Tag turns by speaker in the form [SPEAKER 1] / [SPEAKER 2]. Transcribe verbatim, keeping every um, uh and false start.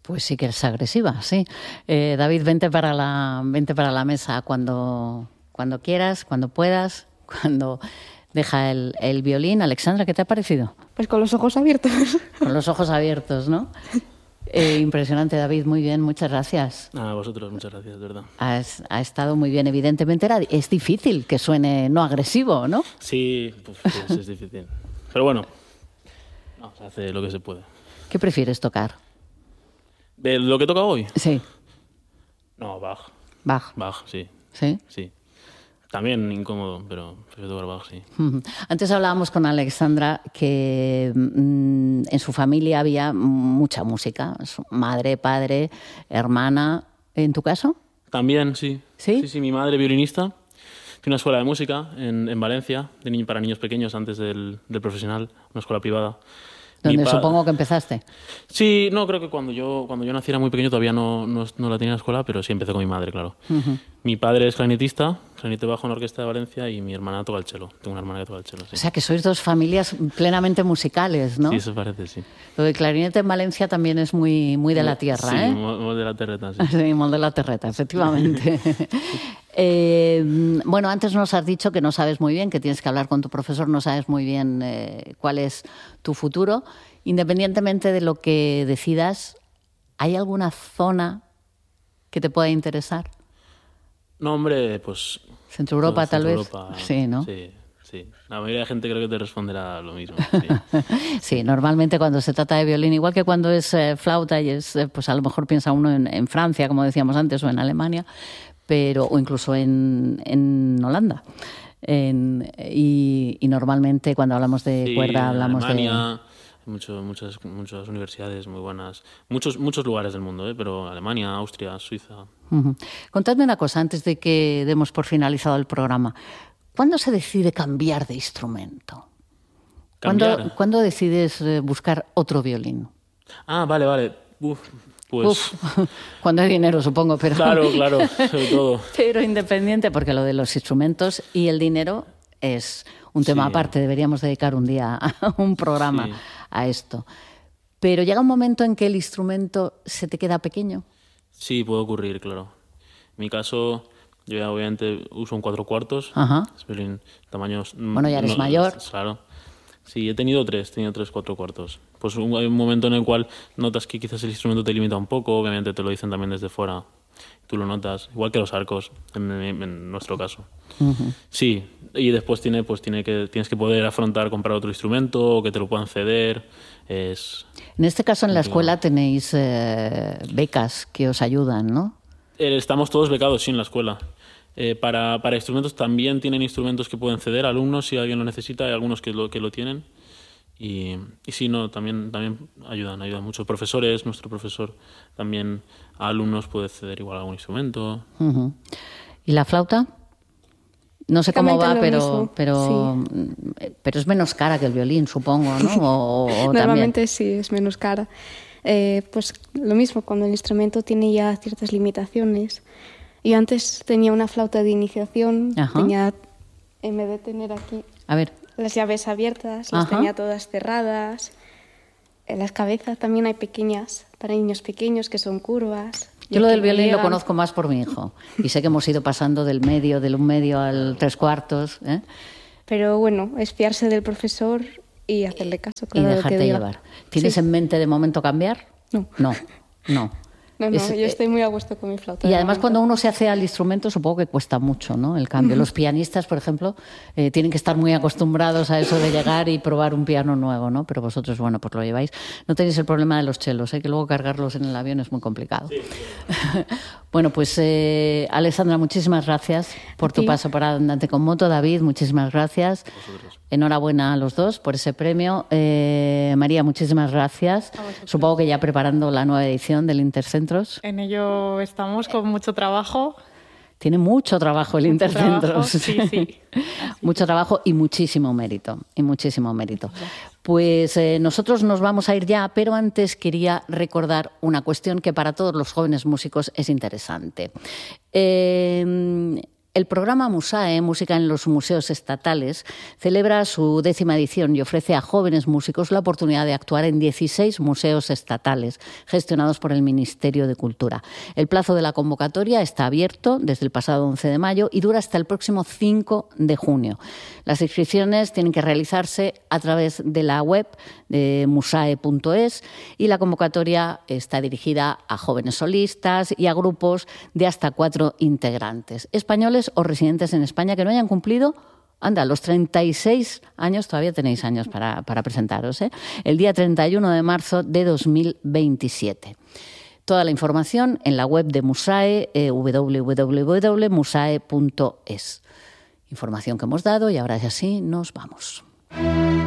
[SPEAKER 1] Pues sí que es agresiva, sí. Eh, David, vente para la, vente para la mesa cuando, cuando quieras, cuando puedas, cuando deja el, el violín. Alexandra, ¿qué te ha parecido?
[SPEAKER 2] Pues con los ojos abiertos.
[SPEAKER 1] Con los ojos abiertos, ¿no? Eh, impresionante, David, muy bien, muchas gracias.
[SPEAKER 3] A vosotros, muchas gracias, de verdad.
[SPEAKER 1] Has, ha estado muy bien, evidentemente era, es difícil que suene no agresivo, ¿no?
[SPEAKER 3] Sí, pues, pues es difícil. Pero bueno, no, se hace lo que se puede.
[SPEAKER 1] ¿Qué prefieres tocar?
[SPEAKER 3] ¿De lo que toca hoy?
[SPEAKER 1] Sí.
[SPEAKER 3] No, Bach.
[SPEAKER 1] Bach.
[SPEAKER 3] Bach, sí.
[SPEAKER 1] ¿Sí?
[SPEAKER 3] Sí. También incómodo, pero prefiero tocar Bach, sí.
[SPEAKER 1] Antes hablábamos con Alexandra que mmm, en su familia había mucha música. Su madre, padre, hermana. ¿En tu caso?
[SPEAKER 3] También, sí.
[SPEAKER 1] ¿Sí?
[SPEAKER 3] Sí, sí, mi madre violinista. Fui a una escuela de música en, en Valencia, de ni, para niños pequeños, antes del, del profesional, una escuela privada.
[SPEAKER 1] Donde supongo que empezaste.
[SPEAKER 3] Sí, no, creo que cuando yo, cuando yo nací era muy pequeño, todavía no, no, no la tenía en la escuela, pero sí empecé con mi madre, claro. Uh-huh. Mi padre es clarinetista, clarinete bajo en la Orquesta de Valencia, y mi hermana toca el cello. Tengo una hermana que toca el cello, sí.
[SPEAKER 1] O sea, que sois dos familias plenamente musicales, ¿no?
[SPEAKER 3] Sí, eso parece, sí.
[SPEAKER 1] Lo de clarinete en Valencia también es muy, muy de la tierra,
[SPEAKER 3] sí,
[SPEAKER 1] ¿eh?
[SPEAKER 3] Sí, de la terreta, sí.
[SPEAKER 1] Sí, mol de la terreta, efectivamente. eh, bueno, antes nos has dicho que no sabes muy bien, que tienes que hablar con tu profesor, no sabes muy bien eh, cuál es tu futuro. Independientemente de lo que decidas, ¿hay alguna zona que te pueda interesar?
[SPEAKER 3] No, hombre, pues...
[SPEAKER 1] Centro Europa,
[SPEAKER 3] pues,
[SPEAKER 1] tal
[SPEAKER 3] Centro
[SPEAKER 1] vez.
[SPEAKER 3] Europa,
[SPEAKER 1] sí, ¿no?
[SPEAKER 3] Sí, sí. La mayoría de gente creo que te responderá lo mismo. Sí.
[SPEAKER 1] Sí, normalmente cuando se trata de violín, igual que cuando es eh, flauta, y es, eh, pues a lo mejor piensa uno en, en Francia, como decíamos antes, o en Alemania, pero o incluso en, en Holanda. En, y, y normalmente cuando hablamos de
[SPEAKER 3] sí,
[SPEAKER 1] cuerda hablamos
[SPEAKER 3] Alemania, de... Mucho, muchas, muchas universidades muy buenas, muchos, muchos lugares del mundo, ¿eh? Pero Alemania, Austria, Suiza.
[SPEAKER 1] Uh-huh. Contadme una cosa antes de que demos por finalizado el programa. ¿Cuándo se decide cambiar de instrumento? ¿Cuándo, ¿Cuándo decides buscar otro violín?
[SPEAKER 3] Ah, vale, vale. Uf, pues...
[SPEAKER 1] Uf, cuando hay dinero, supongo, pero...
[SPEAKER 3] Claro, claro, sobre todo.
[SPEAKER 1] Pero independiente, porque lo de los instrumentos y el dinero es un tema sí. aparte. Deberíamos dedicar un día a un programa sí. a esto. Pero llega un momento en que el instrumento se te queda pequeño.
[SPEAKER 3] Sí, puede ocurrir, claro. En mi caso, yo ya obviamente uso un cuatro cuartos.
[SPEAKER 1] Ajá.
[SPEAKER 3] Es violín tamaños...
[SPEAKER 1] Bueno, ya eres
[SPEAKER 3] no,
[SPEAKER 1] mayor.
[SPEAKER 3] Claro. Sí, he tenido tres, he tenido tres cuatro cuartos. Pues un, hay un momento en el cual notas que quizás el instrumento te limita un poco, obviamente te lo dicen también desde fuera. Tú lo notas, igual que los arcos, en, en, en nuestro caso. Uh-huh. Sí, y después tiene, pues tiene que, tienes que poder afrontar comprar otro instrumento o que te lo puedan ceder. Es...
[SPEAKER 1] En este caso, en la escuela tenéis eh, becas que os ayudan, ¿no?
[SPEAKER 3] Eh, estamos todos becados, sí, en la escuela. Eh, para, para instrumentos también tienen instrumentos que pueden ceder a alumnos si alguien lo necesita, hay algunos que lo, que lo tienen. Y, y sí, no, también, también ayudan, ayudan mucho. Profesores, nuestro profesor también a alumnos puede ceder igual algún instrumento.
[SPEAKER 1] Uh-huh. ¿Y la flauta? No sé cómo va, pero pero, sí. pero es menos cara que el violín, supongo, ¿no? O, o
[SPEAKER 2] Normalmente
[SPEAKER 1] también.
[SPEAKER 2] Sí, es menos cara. Eh, pues lo mismo, cuando el instrumento tiene ya ciertas limitaciones. Yo antes tenía una flauta de iniciación, Ajá. tenía, en vez de tener aquí...
[SPEAKER 1] A ver.
[SPEAKER 2] Las llaves abiertas, las Ajá. tenía todas cerradas. En las cabezas también hay pequeñas, para niños pequeños, que son curvas.
[SPEAKER 1] Yo lo del violín llegan. Lo conozco más por mi hijo. Y sé que hemos ido pasando del medio, del un medio al tres cuartos. ¿eh?
[SPEAKER 2] Pero bueno, es fiarse del profesor y hacerle caso. Claro,
[SPEAKER 1] y dejarte
[SPEAKER 2] que
[SPEAKER 1] llevar. ¿Tienes sí. en mente de momento cambiar?
[SPEAKER 2] No.
[SPEAKER 1] No, no.
[SPEAKER 2] No, no, es, yo estoy muy a gusto con mi flauta.
[SPEAKER 1] Y además momento. Cuando uno se hace al instrumento supongo que cuesta mucho, ¿no? El cambio. Uh-huh. Los pianistas, por ejemplo, eh, tienen que estar muy acostumbrados a eso de llegar y probar un piano nuevo, ¿no? Pero vosotros, bueno, pues lo lleváis. No tenéis el problema de los chelos, ¿eh? Que luego cargarlos en el avión es muy complicado.
[SPEAKER 3] Sí, sí.
[SPEAKER 1] Bueno, pues eh, Alessandra, muchísimas gracias por tu paso por Andante con Moto. David, muchísimas gracias.
[SPEAKER 3] Vosotros.
[SPEAKER 1] Enhorabuena a los dos por ese premio. Eh, María, muchísimas gracias. Supongo que ya preparando la nueva edición del Intercentros.
[SPEAKER 4] En ello estamos con mucho trabajo.
[SPEAKER 1] Tiene mucho trabajo el mucho Intercentros.
[SPEAKER 4] Trabajo, sí, sí.
[SPEAKER 1] Mucho trabajo y muchísimo mérito. Y muchísimo mérito. Pues eh, nosotros nos vamos a ir ya, pero antes quería recordar una cuestión que para todos los jóvenes músicos es interesante. Eh, El programa MUSAE, Música en los Museos Estatales, celebra su décima edición y ofrece a jóvenes músicos la oportunidad de actuar en dieciséis museos estatales gestionados por el Ministerio de Cultura. El plazo de la convocatoria está abierto desde el pasado once de mayo y dura hasta el próximo cinco de junio. Las inscripciones tienen que realizarse a través de la web de musae punto es y la convocatoria está dirigida a jóvenes solistas y a grupos de hasta cuatro integrantes, españoles o residentes en España que no hayan cumplido, anda, los treinta y seis años, todavía tenéis años para, para presentaros, ¿eh? El día treinta y uno de marzo de dos mil veintisiete. Toda la información en la web de MUSAE, eh, doble u doble u doble u punto musae punto es. Información que hemos dado y ahora ya sí nos vamos.